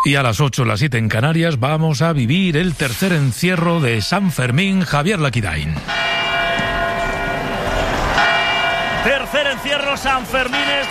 Y a las 8, las 7 en Canarias, vamos a vivir el tercer encierro de San Fermín. Javier Laquidain. Tercer encierro Sanfermines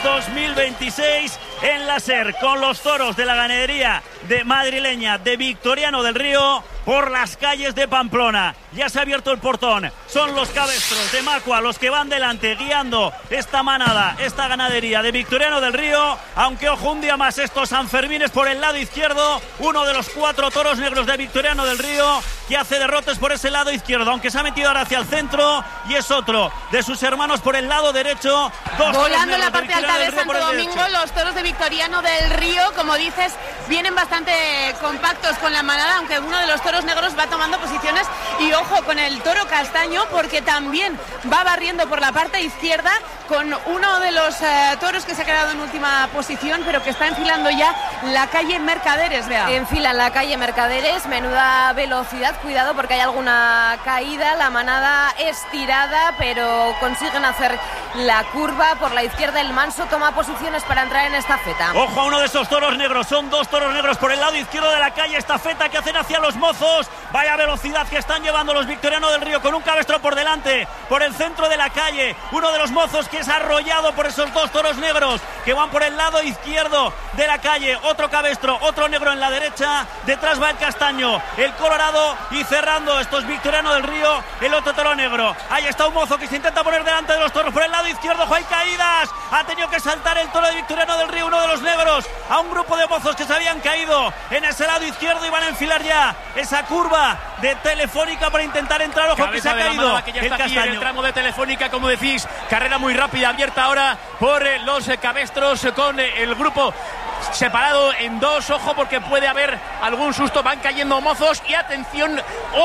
2026 en la SER, con los toros de la ganadería de madrileña de Victoriano del Río por las calles de Pamplona. Ya se ha abierto el portón. Son los cabestros de Macua los que van delante guiando esta manada, esta ganadería de Victoriano del Río. Aunque ojo, un día más estos Sanfermines por el lado izquierdo. Uno de los 4 toros negros de Victoriano del Río que hace derrotes por ese lado izquierdo, aunque se ha metido ahora hacia el centro, y es otro de sus hermanos por el lado derecho. Volando en la parte alta de Santo Domingo, los toros de Victoriano del Río, como dices, vienen bastante compactos con la manada, aunque uno de los toros negros va tomando posiciones. Y ojo con el toro castaño, porque también va barriendo por la parte izquierda con uno de los toros que se ha quedado en última posición, pero que está enfilando ya la calle Mercaderes. Vea. Enfilan la calle Mercaderes, menuda velocidad, cuidado porque hay alguna caída. La manada estirada, pero consiguen hacer la curva por la izquierda. El manso toma posiciones para entrar en estafeta. Ojo a uno de esos toros negros, son 2 toros negros por el lado izquierdo de la calle estafeta que hacen hacia los mozos. Vaya velocidad que están llevando los Victoriano del Río, con un cabestro por delante, por el centro de la calle. Uno de los mozos que es arrollado por esos 2 toros negros que van por el lado izquierdo de la calle. Otro cabestro, otro negro en la derecha. Detrás va el castaño, el colorado, y cerrando estos Victoriano del Río, el otro toro negro. Ahí está un mozo que se intenta poner delante de los toros por el lado izquierdo. ¡Ojo, hay caídas! Ha tenido que saltar el toro de Victoriano del Río, uno de los negros, a un grupo de mozos que se habían caído en ese lado izquierdo y van a enfilar ya esa curva de Telefónica para intentar entrar. Ojo, que se ha caído que ya está aquí en el tramo de Telefónica, como decís, carrera muy rápida, abierta ahora por los cabestros, con el grupo separado en 2. Ojo, porque puede haber algún susto, van cayendo mozos. Y atención,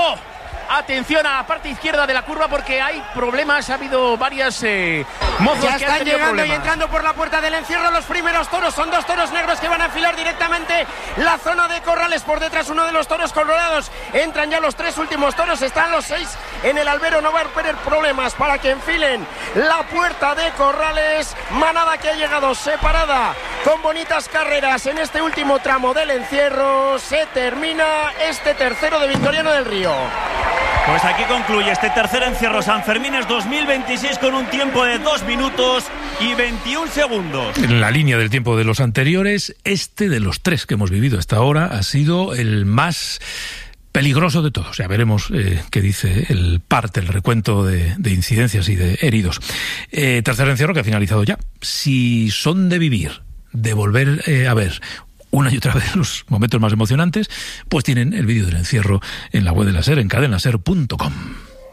atención a la parte izquierda de la curva, porque hay problemas. Ha habido varias mozos ya que están han tenido llegando problemas. Y entrando por la puerta del encierro los primeros toros. Son 2 toros negros que van a enfilar directamente la zona de corrales. Por detrás uno de los toros colorados. Entran ya los 3 últimos toros, están los 6 en el albero. No va a haber problemas para que enfilen la puerta de corrales. Manada que ha llegado separada con bonitas carreras en este último tramo del encierro. Se termina este tercero de Victoriano del Río. Pues aquí concluye este tercer encierro Sanfermines 2026 con un tiempo de 2 minutos y 21 segundos. En la línea del tiempo de los anteriores, este de los 3 que hemos vivido hasta ahora ha sido el más peligroso de todos. Ya veremos qué dice el parte, el recuento de incidencias y de heridos. Tercer encierro que ha finalizado ya. Si son de vivir, de volver a ver una y otra vez los momentos más emocionantes, pues tienen el vídeo del encierro en la web de la SER, en cadenaser.com.